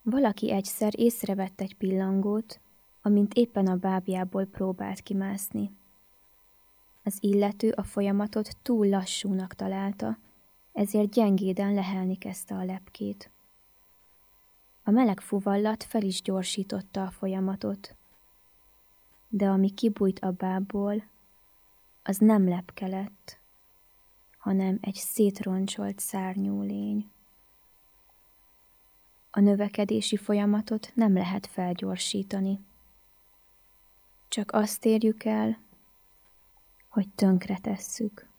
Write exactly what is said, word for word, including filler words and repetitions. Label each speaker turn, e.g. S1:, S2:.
S1: Valaki egyszer észrevett egy pillangót, amint éppen a bábjából próbált kimászni. Az illető a folyamatot túl lassúnak találta, ezért gyengéden lehelni kezdte a lepkét. A meleg fuvallat fel is gyorsította a folyamatot, de ami kibújt a bábból, az nem lepke lett, hanem egy szétroncsolt szárnyú lény. A növekedési folyamatot nem lehet felgyorsítani. Csak azt érjük el, hogy tönkretesszük.